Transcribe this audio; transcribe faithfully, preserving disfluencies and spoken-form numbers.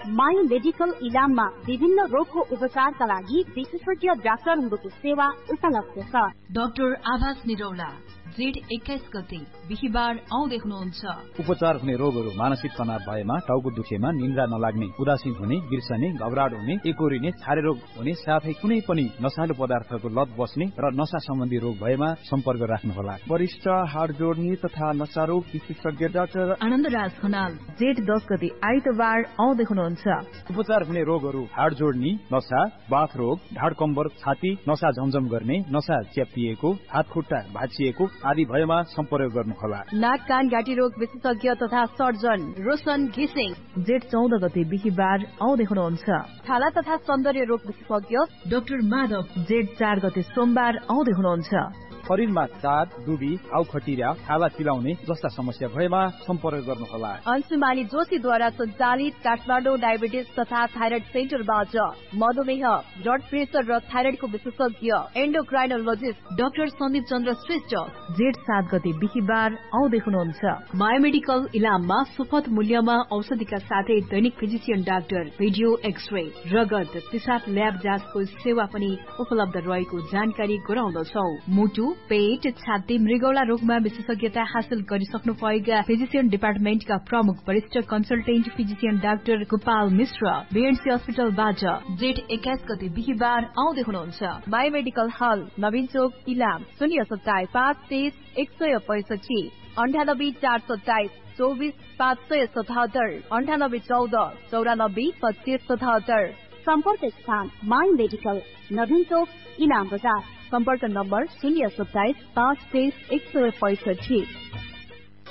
My medical इलाममा विभिन्न रोगको उपचारका लागि विशेषज्ञ डाक्टरहरूको सेवा उपलब्ध छ। डाक्टर आभास निरौला जेठ एक्काइस गते बिहिबार आउँदै हुनुहुन्छ। उपचार हुने रोगहरू मानसिक तनाव भएमा, टाउको दुखेमा, निन्द्रा नलाग्ने, उदासीन हुने, बिर्सने, घबराहट हुने, एकोरिने, छारे रोग हुने, साथै कुनै पनि नशालु पदार्थको लत बस्ने र नशा सम्बन्धी रोग भएमा सम्पर्क राख्नुहोला। वरिष्ठ हाड जोड्ने तथा नशा रोग विशेषज्ञ डाक्टर आनन्दराज खनाल जेठ दस गते आइतबार आउँदै हुनुहुन्छ। उपचार हुने रोगहरू हाड जोड्ने, नशा, बाथ रोग, ढाड कम्बर, छाती, नशा झमझम गर्ने, नशा च्यापिएको, हात खुट्टा भाँचिएको आदि भएमा सम्पर्क गर्नुहोला। नाक कान घाँटी रोग विशेषज्ञ तथा सर्जन रोशन घिसिङ जेठ चौध गते बिहिबार आउँदै हुनुहुन्छ। छाला तथा सौन्दर्य रोग विशेषज्ञ डाक्टर माधव जेठ चार गते सोमबार आउँदै हुनुहुन्छ। शरीरमा चाद, दुबी, घाउ खटिरा, छाला चिलाउने जस्ता समस्या भएमा सम्पर्क गर्नुहोला। अंशुमाली जोशीद्वारा सञ्चालित काठमाडौँ डायबिटिज तथा थाइरोइड सेन्टरबाट मधुमेह, ब्लड प्रेसर र थाइरोइडको विशेषज्ञ एन्डोक्राइनोलोजिस्ट डाक्टर सन्दीप चन्द्र श्रेष्ठ जेठ सात गते बिहिबार आउँदै हुनुहुन्छ। माई मेडिकल इलाममा सुपथ मूल्यमा औषधिका साथै दैनिक फिजिसियन डाक्टर, भिडियो एक्सरे, रगत, पिसाब ल्याब जाँचको सेवा पनि उपलब्ध रहेको जानकारी गराउँदछौ। मुटु, पेट, छाती, मृगौला रोगमा विशेषज्ञता हासिल गरिसक्नु भएका फिजिसियन डिपार्टमेन्टका प्रमुख वरिष्ठ कन्सल्टेन्ट फिजिसियन डाक्टर गोपाल मिश्र बीएनसी अस्पतालबाट जेठ एक्काइस गते बिहिबार आउँदै हुनुहुन्छ। माई मेडिकल हल नवीन चोक इलाम शून्य सत्ताइस पाँच तेइस एक सय पैसठी अन्ठानब्बे चार सत्ताइस चौबिस पाँच सय सतहत्तर अन्ठानब्बे चौध चौरानब्बे पच्चिस सतहत्तर। सम्पर्क स्थान माई मेडिकल नवीन चोक इलाम बजार। सम्पर्क नम्बर शून्य सत्ताइस पाँच तेइस एक सय पैसठी।